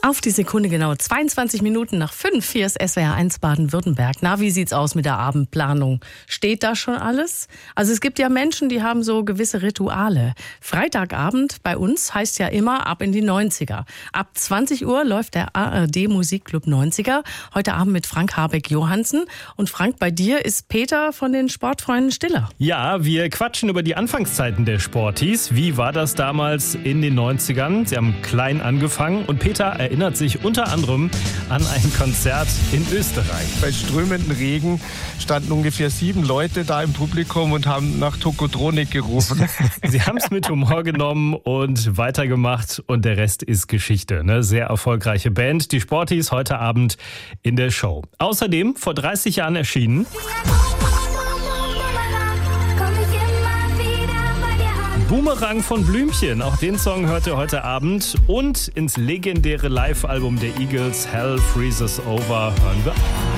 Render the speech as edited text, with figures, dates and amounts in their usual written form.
Auf die Sekunde genau 22 Minuten nach 5. Hier ist SWR 1 Baden-Württemberg. Na, wie sieht's aus mit der Abendplanung? Steht da schon alles? Also es gibt ja Menschen, die haben so gewisse Rituale. Freitagabend bei uns heißt ja immer ab in die 90er. Ab 20 Uhr läuft der ARD Musikclub 90er. Heute Abend mit Frank Habeck-Johansen. Und Frank, bei dir ist Peter von den Sportfreunden Stiller. Ja, wir quatschen über die Anfangszeiten der Sportis. Wie war das damals in den 90ern? Sie haben klein angefangen und Peter erinnert sich unter anderem an ein Konzert in Österreich. Bei strömendem Regen standen ungefähr 7 Leute da im Publikum und haben nach Tokotronik gerufen. Sie haben es mit Humor genommen und weitergemacht und der Rest ist Geschichte. Eine sehr erfolgreiche Band, die Sportis, heute Abend in der Show. Außerdem vor 30 Jahren erschienen Boomerang von Blümchen, auch den Song hört ihr heute Abend. Und ins legendäre Live-Album der Eagles, Hell Freezes Over, hören wir auch.